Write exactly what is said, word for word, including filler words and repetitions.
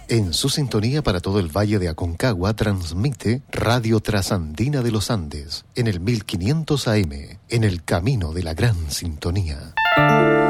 En su sintonía para todo el Valle de Aconcagua transmite Radio Trasandina de los Andes en el mil quinientos A M, en el camino de la gran sintonía.